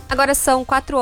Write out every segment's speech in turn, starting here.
Agora são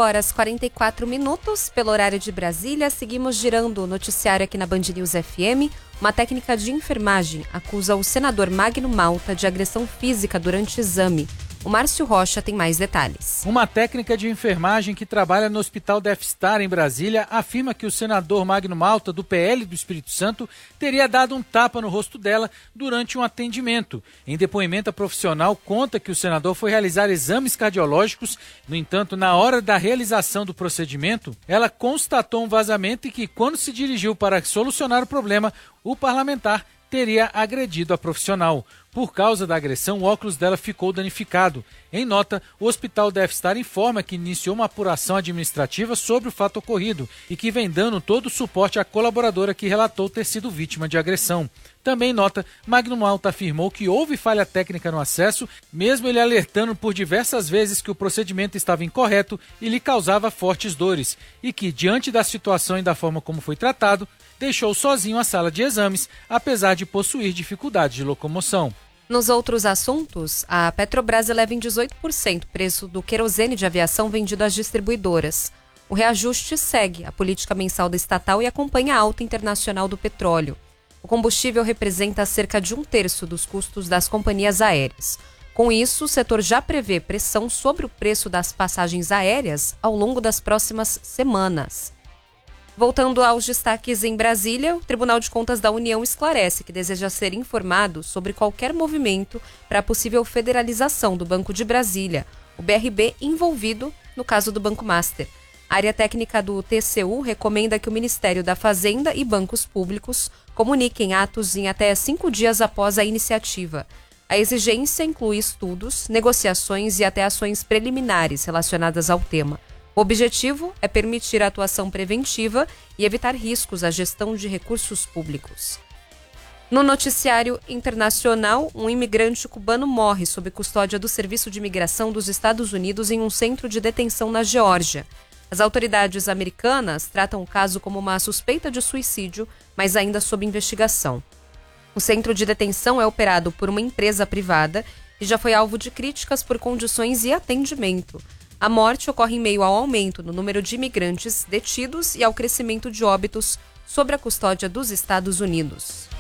4h44 pelo horário de Brasília. Seguimos girando o noticiário aqui na Band News FM. Uma técnica de enfermagem acusa o senador Magno Malta de agressão física durante exame. O Márcio Rocha tem mais detalhes. Uma técnica de enfermagem que trabalha no Hospital Defstar, em Brasília, afirma que o senador Magno Malta, do PL do Espírito Santo, teria dado um tapa no rosto dela durante um atendimento. Em depoimento, a profissional conta que o senador foi realizar exames cardiológicos. No entanto, na hora da realização do procedimento, ela constatou um vazamento e que, quando se dirigiu para solucionar o problema, o parlamentar teria agredido a profissional. Por causa da agressão, o óculos dela ficou danificado. Em nota, o Hospital Defstar informa que iniciou uma apuração administrativa sobre o fato ocorrido e que vem dando todo o suporte à colaboradora que relatou ter sido vítima de agressão. Também em nota, Magno Malta afirmou que houve falha técnica no acesso, mesmo ele alertando por diversas vezes que o procedimento estava incorreto e lhe causava fortes dores, e que, diante da situação e da forma como foi tratado, deixou sozinho a sala de exames, apesar de possuir dificuldades de locomoção. Nos outros assuntos, a Petrobras eleva em 18% o preço do querosene de aviação vendido às distribuidoras. O reajuste segue a política mensal da estatal e acompanha a alta internacional do petróleo. O combustível representa cerca de 1/3 dos custos das companhias aéreas. Com isso, o setor já prevê pressão sobre o preço das passagens aéreas ao longo das próximas semanas. Voltando aos destaques em Brasília, o Tribunal de Contas da União esclarece que deseja ser informado sobre qualquer movimento para a possível federalização do Banco de Brasília, o BRB envolvido no caso do Banco Master. A área técnica do TCU recomenda que o Ministério da Fazenda e bancos públicos comuniquem atos em até 5 dias após a iniciativa. A exigência inclui estudos, negociações e até ações preliminares relacionadas ao tema. O objetivo é permitir a atuação preventiva e evitar riscos à gestão de recursos públicos. No noticiário internacional, um imigrante cubano morre sob custódia do Serviço de Imigração dos Estados Unidos em um centro de detenção na Geórgia. As autoridades americanas tratam o caso como uma suspeita de suicídio, mas ainda sob investigação. O centro de detenção é operado por uma empresa privada e já foi alvo de críticas por condições e atendimento. A morte ocorre em meio ao aumento no número de imigrantes detidos e ao crescimento de óbitos sob a custódia dos Estados Unidos.